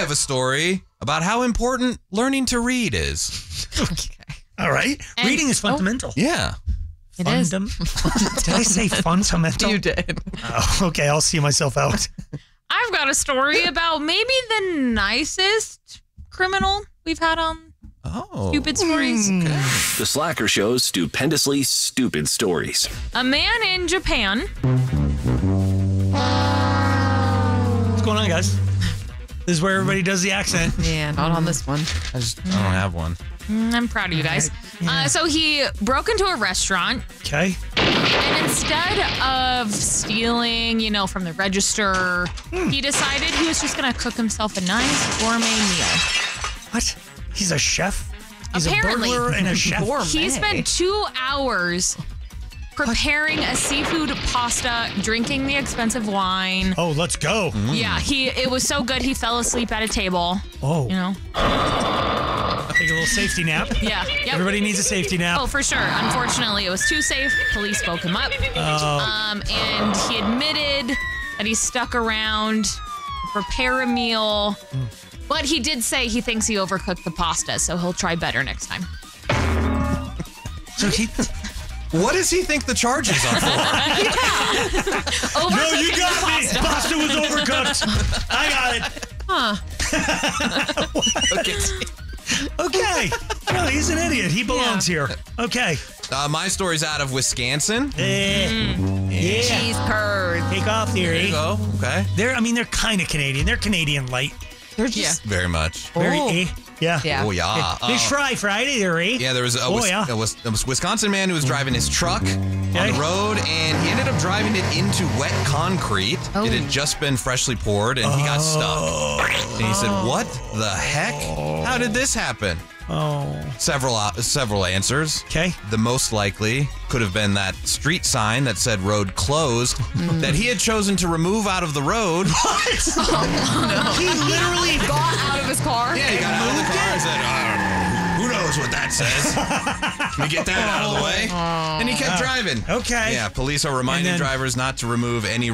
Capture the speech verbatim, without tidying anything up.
have a story about how important learning to read is. Okay. All right. And- Reading is fundamental. Yeah. It is. Fundam- Did I say fundamental? You did. Oh, okay. I'll see myself out. I've got a story about maybe the nicest criminal we've had on Oh. Stupid Stories. The Slacker Show's stupendously stupid stories. A man in Japan. What's going on, guys? This is where everybody does the accent. Yeah, not on this one. I just I don't have one. Mm, I'm proud of you guys. Yeah. Uh, so he broke into a restaurant, Okay. and instead of stealing, you know, from the register, Hmm. he decided he was just going to cook himself a nice gourmet meal. What? He's a chef? He's Apparently. a burglar and a chef? Gourmet. He spent two hours preparing a seafood pasta, drinking the expensive wine. Oh, let's go. Yeah, he it was so good he fell asleep at a table. Oh. You know? Take a little safety nap. Yeah. Yep. Everybody needs a safety nap. Oh, for sure. Unfortunately, it was too safe. Police woke him up. Oh. Um, and he admitted that he stuck around to prepare a meal. But he did say he thinks he overcooked the pasta, so he'll try better next time. So he... What does he think the charges are for? Overcooking No, you the got me. pasta. Pasta was overcooked. I got it. Okay. Well, he's an idiot. He belongs here. Okay. Uh, my story's out of Wisconsin. Eh, yeah. Cheese curd. Take off there, There you eh? go. Okay. They're, I mean, they're kind of Canadian. They're Canadian light. They're just Very much. Very, Oh. eh? Yeah. Yeah. Oh, yeah. Fish Uh, fry Friday there, eh? Yeah, there was a, Oh, Wis- yeah. a Wis- a Wisconsin man who was driving his truck on Okay. the road, and he ended up driving it into wet concrete. Oh. It had just been freshly poured, and he got stuck. And he said, "What the heck? How did this happen?" Oh. Several uh, several answers. Okay. The most likely could have been that street sign that said "road closed" that he had chosen to remove out of the road. He literally got out of his car. Yeah, he got out of the car and said, "I don't know. Who knows what that says?" Let me get that out of the way. And he kept driving. Okay. Yeah, police are reminding And then- drivers not to remove any